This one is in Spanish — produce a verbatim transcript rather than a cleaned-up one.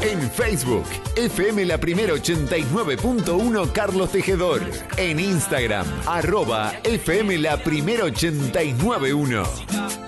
En Facebook, F M La Primera ochenta y nueve punto uno Carlos Tejedor. En Instagram, arroba F M La Primera ochenta y nueve punto uno.